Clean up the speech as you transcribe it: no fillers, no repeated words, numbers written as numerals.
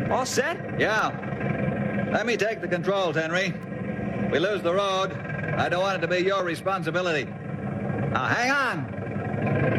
All set? Yeah. Let me take the controls, Henry. We lose the road. I don't want it to be your responsibility. Now, hang on.